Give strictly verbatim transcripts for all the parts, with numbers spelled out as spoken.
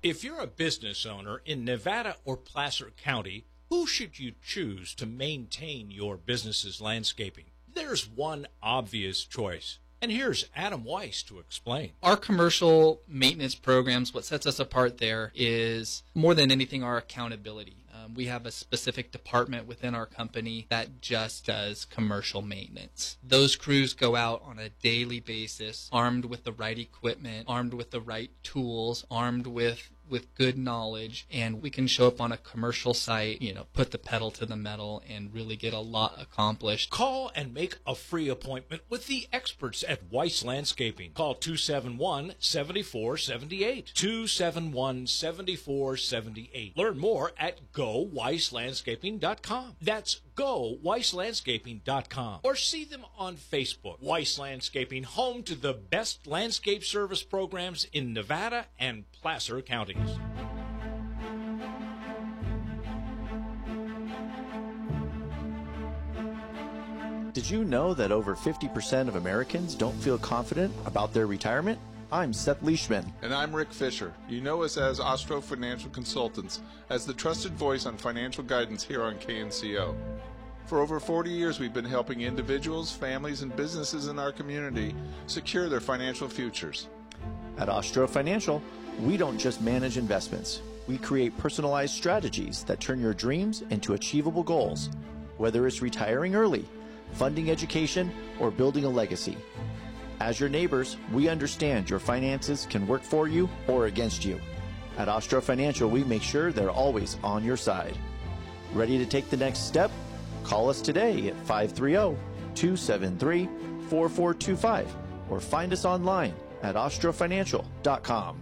If you're a business owner in Nevada or Placer County, who should you choose to maintain your business's landscaping? There's one obvious choice, and here's Adam Weiss to explain. Our commercial maintenance programs, what sets us apart there is more than anything our accountability. Um, we have a specific department within our company that just does commercial maintenance. Those crews go out on a daily basis, armed with the right equipment, armed with the right tools, armed with with good knowledge, and we can show up on a commercial site, you know, put the pedal to the metal and really get a lot accomplished. Call and make a free appointment with the experts at Weiss Landscaping. Call two seven one, seven four seven eight, two seven one, seven four seven eight. Learn more at go weiss landscaping dot com. That's go weiss landscaping dot com. Or see them on Facebook. Weiss Landscaping, home to the best landscape service programs in Nevada and Placer counties. Did you know that over fifty percent of Americans don't feel confident about their retirement? I'm Seth Leishman. And I'm Rick Fisher. You know us as Ostro Financial Consultants, as the trusted voice on financial guidance here on K N C O. For over forty years, we've been helping individuals, families, and businesses in our community secure their financial futures. At Ostro Financial, we don't just manage investments. We create personalized strategies that turn your dreams into achievable goals, whether it's retiring early, funding education, or building a legacy. As your neighbors, we understand your finances can work for you or against you. At Ostro Financial, we make sure they're always on your side. Ready to take the next step? Call us today at five three zero, two seven three, four four two five or find us online at ostro financial dot com.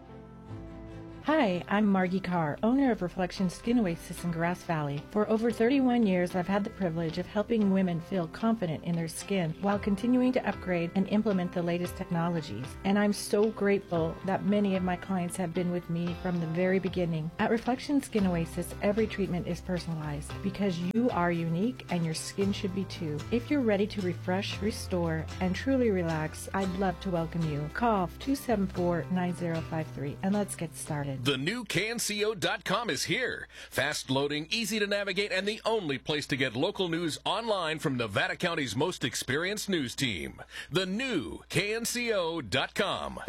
Hi, I'm Margie Carr, owner of Reflection Skin Oasis in Grass Valley. For over thirty-one years, I've had the privilege of helping women feel confident in their skin while continuing to upgrade and implement the latest technologies. And I'm so grateful that many of my clients have been with me from the very beginning. At Reflection Skin Oasis, every treatment is personalized because you are unique and your skin should be too. If you're ready to refresh, restore, and truly relax, I'd love to welcome you. Call two seven four, nine zero five three and let's get started. The new K N C O dot com is here. Fast loading, easy to navigate, and the only place to get local news online from Nevada County's most experienced news team. The new K N C O dot com.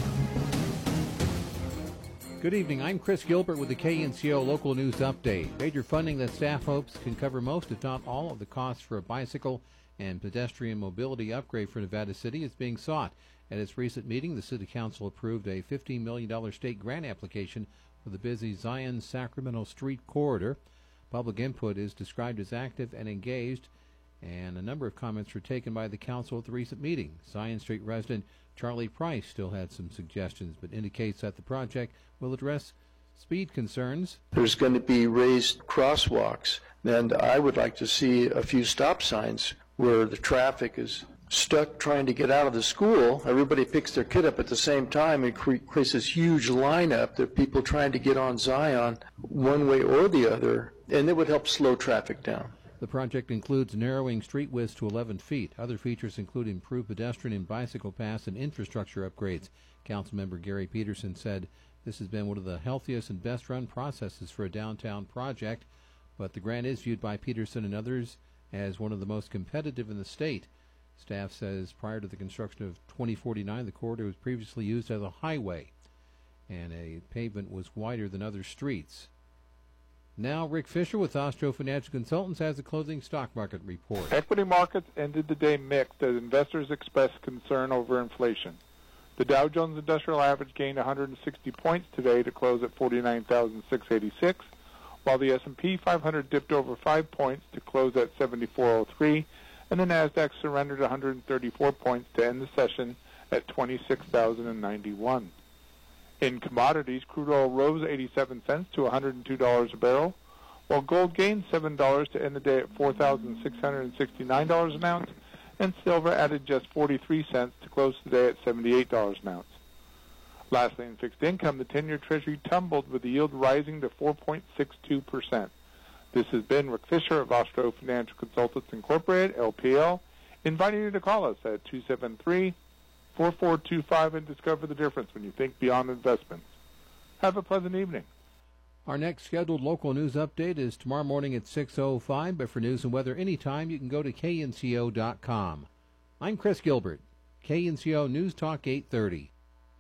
Good evening. I'm Chris Gilbert with the K N C O Local News Update. Major funding that staff hopes can cover most, if not all, of the costs for a bicycle and pedestrian mobility upgrade for Nevada City is being sought. At its recent meeting, the City Council approved a fifteen million dollars state grant application for the busy Zion-Sacramento Street corridor. Public input is described as active and engaged, and a number of comments were taken by the council at the recent meeting. Zion Street resident Charlie Price still had some suggestions, but indicates that the project will address speed concerns. There's going to be raised crosswalks, and I would like to see a few stop signs where the traffic is stuck trying to get out of the school. Everybody picks their kid up at the same time and cre- creates this huge lineup of people trying to get on Zion one way or the other, and it would help slow traffic down. The project includes narrowing street widths to eleven feet. Other features include improved pedestrian and bicycle paths and infrastructure upgrades. Councilmember Gary Peterson said this has been one of the healthiest and best-run processes for a downtown project, but the grant is viewed by Peterson and others as one of the most competitive in the state. Staff says prior to the construction of twenty forty-nine, the corridor was previously used as a highway, and a pavement was wider than other streets. Now, Rick Fisher with Ostro Financial Consultants has a closing stock market report. Equity markets ended the day mixed as investors expressed concern over inflation. The Dow Jones Industrial Average gained one hundred sixty points today to close at forty-nine thousand six hundred eighty-six, while the S and P five hundred dipped over five points to close at seventy-four oh three, and the NASDAQ surrendered one hundred thirty-four points to end the session at twenty-six thousand ninety-one. In commodities, crude oil rose eighty-seven cents to one hundred two dollars a barrel, while gold gained seven dollars to end the day at four thousand six hundred sixty-nine dollars an ounce, and silver added just forty-three cents to close today at seventy-eight dollars an ounce. Lastly, in fixed income, the ten-year Treasury tumbled with the yield rising to four point six two percent. This has been Rick Fisher of Ostro Financial Consultants Incorporated, L P L, inviting you to call us at two seven three, four four two five and discover the difference when you think beyond investments. Have a pleasant evening. Our next scheduled local news update is tomorrow morning at six oh five, but for news and weather anytime, you can go to K N C O dot com. I'm Chris Gilbert, K N C O News Talk eight thirty.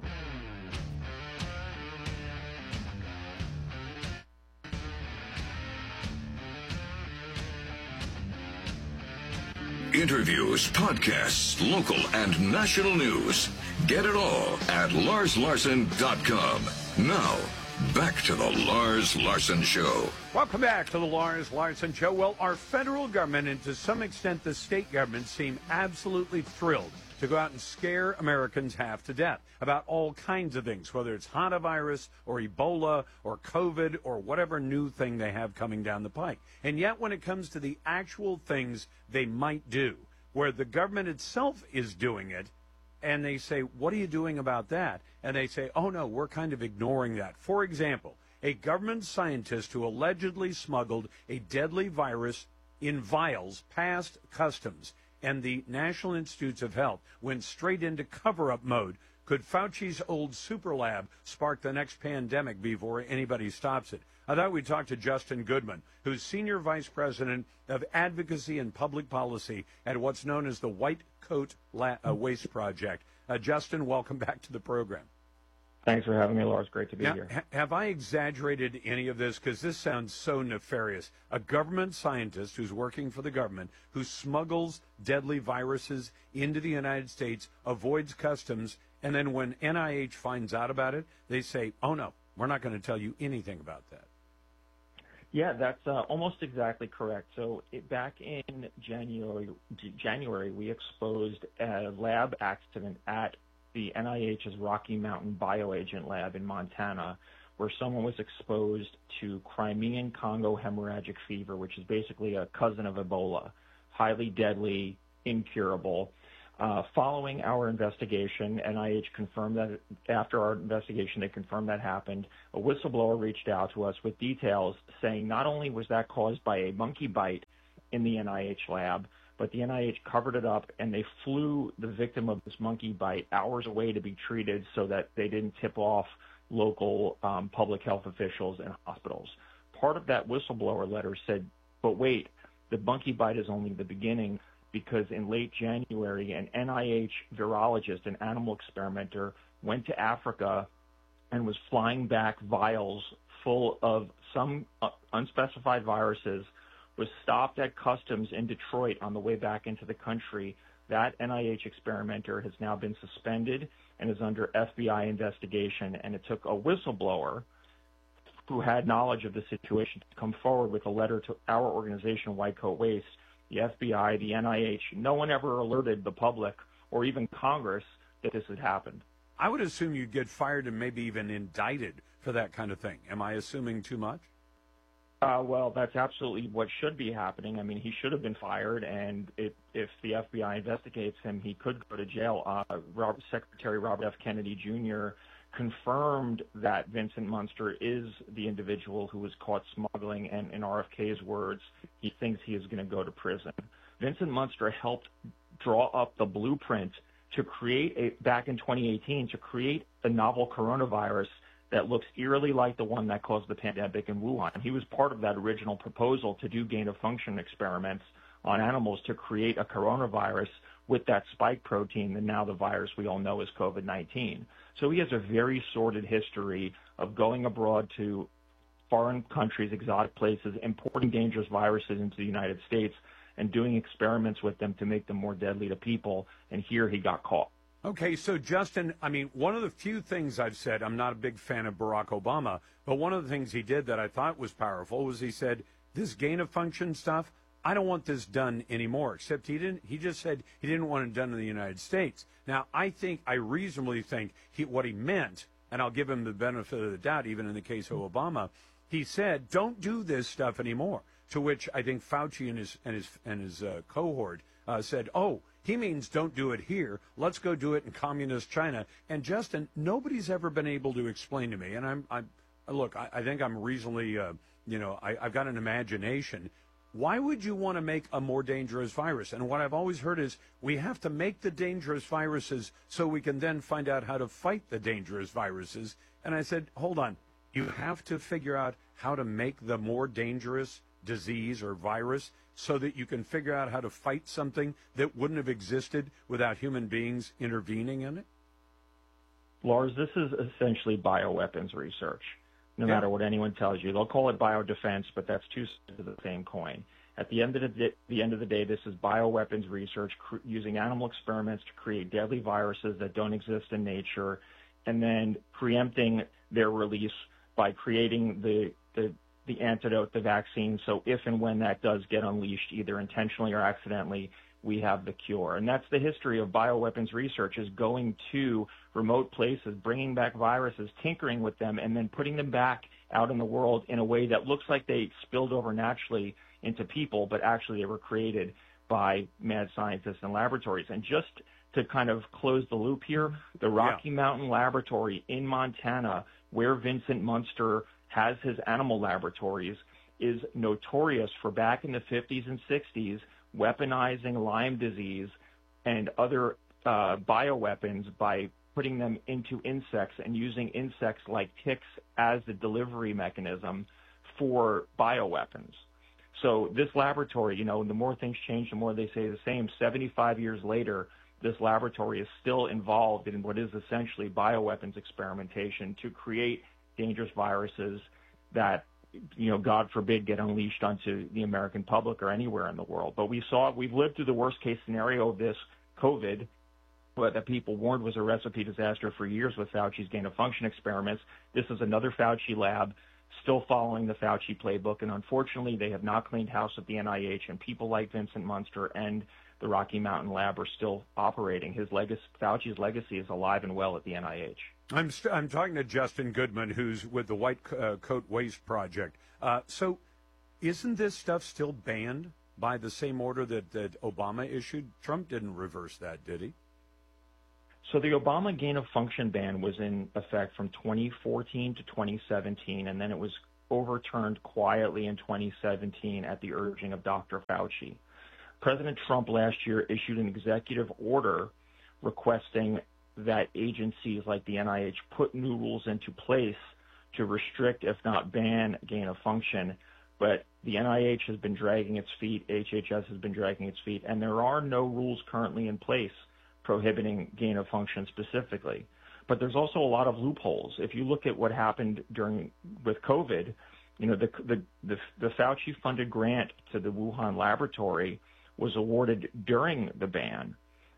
Interviews, podcasts, local and national news. Get it all at Lars Larson dot com. Now, back to the Lars Larson Show. Welcome back to the Lars Larson Show. Well, our federal government and to some extent the state government seem absolutely thrilled to go out and scare Americans half to death about all kinds of things, whether it's hantavirus or Ebola or COVID or whatever new thing they have coming down the pike. And yet when it comes to the actual things they might do, where the government itself is doing it, and they say, what are you doing about that? And they say, oh, no, we're kind of ignoring that. For example, a government scientist who allegedly smuggled a deadly virus in vials past customs, and the National Institutes of Health went straight into cover-up mode. Could Fauci's old super lab spark the next pandemic before anybody stops it? I thought we'd talk to Justin Goodman, who's Senior Vice President of Advocacy and Public Policy at what's known as the White Coat La- uh, Waste Project. Uh, Justin, welcome back to the program. Thanks for having me, Lars. Great to be now, here. Ha- have I exaggerated any of this? Because this sounds so nefarious. A government scientist who's working for the government, who smuggles deadly viruses into the United States, avoids customs, and then when N I H finds out about it, they say, oh, no, we're not going to tell you anything about that. Yeah, that's uh, almost exactly correct. So it, back in January, January, we exposed a lab accident at the N I H's Rocky Mountain Bioagent Lab in Montana, where someone was exposed to Crimean Congo hemorrhagic fever, which is basically a cousin of Ebola, highly deadly, incurable. Uh, following our investigation, N I H confirmed that after our investigation, they confirmed that happened. A whistleblower reached out to us with details saying not only was that caused by a monkey bite in the N I H lab, but the N I H covered it up and they flew the victim of this monkey bite hours away to be treated so that they didn't tip off local um, public health officials and hospitals. Part of that whistleblower letter said, but wait, the monkey bite is only the beginning, because in late January, an N I H virologist, an animal experimenter, went to Africa and was flying back vials full of some uh, unspecified viruses, was stopped at customs in Detroit on the way back into the country. That N I H experimenter has now been suspended and is under F B I investigation, and it took a whistleblower who had knowledge of the situation to come forward with a letter to our organization, White Coat Waste, the F B I, the N I H. No one ever alerted the public or even Congress that this had happened. I would assume you'd get fired and maybe even indicted for that kind of thing. Am I assuming too much? Uh, well, that's absolutely what should be happening. I mean, he should have been fired, and it, if the F B I investigates him, he could go to jail. Uh, Robert, Secretary Robert F. Kennedy Junior confirmed that Vincent Munster is the individual who was caught smuggling, and in R F K's words, he thinks he is going to go to prison. Vincent Munster helped draw up the blueprint to create, a, back in twenty eighteen, to create a novel coronavirus that looks eerily like the one that caused the pandemic in Wuhan. He was part of that original proposal to do gain-of-function experiments on animals to create a coronavirus with that spike protein, and now the virus we all know is COVID nineteen. So he has a very sordid history of going abroad to foreign countries, exotic places, importing dangerous viruses into the United States, and doing experiments with them to make them more deadly to people, and here he got caught. Okay, so Justin, I mean, one of the few things I've said, I'm not a big fan of Barack Obama, but one of the things he did that I thought was powerful was he said, this gain-of-function stuff, I don't want this done anymore, except he didn't. He just said he didn't want it done in the United States. Now, I think, I reasonably think he, what he meant, and I'll give him the benefit of the doubt, even in the case of Obama, he said, don't do this stuff anymore, to which I think Fauci and his, and his, and his uh, cohort uh, said, oh, he means don't do it here. Let's go do it in communist China. And, Justin, nobody's ever been able to explain to me, and I'm, I'm look, I, I think I'm reasonably, uh, you know, I, I've got an imagination. Why would you want to make a more dangerous virus? And what I've always heard is we have to make the dangerous viruses so we can then find out how to fight the dangerous viruses. And I said, hold on, you have to figure out how to make the more dangerous disease or virus so that you can figure out how to fight something that wouldn't have existed without human beings intervening in it? Lars, this is essentially bioweapons research. No Yeah. matter what anyone tells you, they'll call it biodefense, but that's two sides of the same coin. At the end of the day, the end of the day, this is bioweapons research cr- using animal experiments to create deadly viruses that don't exist in nature, and then preempting their release by creating the the the antidote, the vaccine. So if and when that does get unleashed, either intentionally or accidentally, we have the cure. And that's the history of bioweapons research, is going to remote places, bringing back viruses, tinkering with them, and then putting them back out in the world in a way that looks like they spilled over naturally into people, but actually they were created by mad scientists and laboratories. And just to kind of close the loop here, the Rocky yeah. Mountain Laboratory in Montana, where Vincent Munster has his animal laboratories, is notorious for, back in the fifties and sixties, weaponizing Lyme disease and other uh, bioweapons by putting them into insects and using insects like ticks as the delivery mechanism for bioweapons. So this laboratory, you know, the more things change, the more they say the same. seventy-five years later, this laboratory is still involved in what is essentially bioweapons experimentation to create dangerous viruses that, you know, God forbid, get unleashed onto the American public or anywhere in the world. But we saw, we've lived through the worst case scenario of this COVID, but that people warned was a recipe disaster for years with Fauci's gain-of-function experiments. This is another Fauci lab still following the Fauci playbook, and unfortunately they have not cleaned house at the N I H, and people like Vincent Munster and the Rocky Mountain Lab are still operating. His legacy, Fauci's legacy, is alive and well at the N I H. I'm st- I'm talking to Justin Goodman, who's with the White uh, Coat Waste Project. Uh, so isn't this stuff still banned by the same order that, that Obama issued? Trump didn't reverse that, did he? So the Obama gain-of-function ban was in effect from twenty fourteen to twenty seventeen, and then it was overturned quietly in twenty seventeen at the urging of Doctor Fauci. President Trump last year issued an executive order requesting that agencies like the N I H put new rules into place to restrict, if not ban, gain-of-function. But the N I H has been dragging its feet, H H S has been dragging its feet, and there are no rules currently in place prohibiting gain-of-function specifically. But there's also a lot of loopholes. If you look at what happened during with COVID, you know, the the the, the Fauci-funded grant to the Wuhan laboratory was awarded during the ban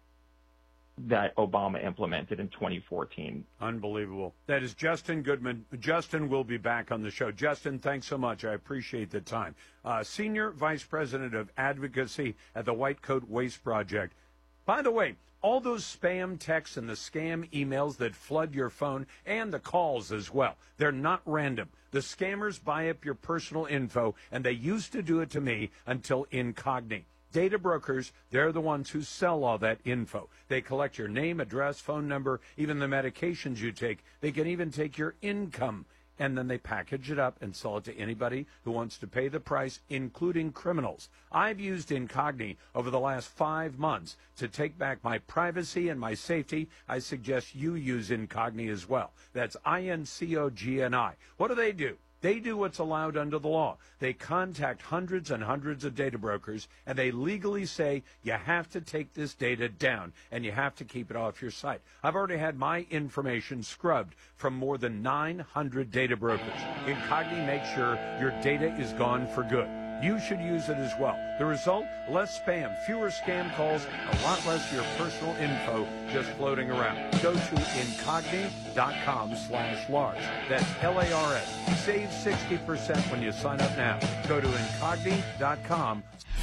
that Obama implemented in twenty fourteen. Unbelievable. That is Justin Goodman. Justin will be back on the show. Justin, thanks so much. I appreciate the time. Uh, Senior Vice President of Advocacy at the White Coat Waste Project. By the way, all those spam texts and the scam emails that flood your phone, and the calls as well, they're not random. The scammers buy up your personal info, and they used to do it to me until Incogni. Data brokers, they're the ones who sell all that info. They collect your name, address, phone number, even the medications you take. They can even take your income, and then they package it up and sell it to anybody who wants to pay the price, including criminals. I've used Incogni over the last five months to take back my privacy and my safety. I suggest you use Incogni as well. That's I N C O G N I. What do they do? They do what's allowed under the law. They contact hundreds and hundreds of data brokers, and they legally say you have to take this data down and you have to keep it off your site. I've already had my information scrubbed from more than nine hundred data brokers. Incogni makes sure your data is gone for good. You should use it as well. The result? Less spam, fewer scam calls, a lot less of your personal info just floating around. Go to incogni.com slash Lars. That's L A R S. Save sixty percent when you sign up now. Go to incogni dot com.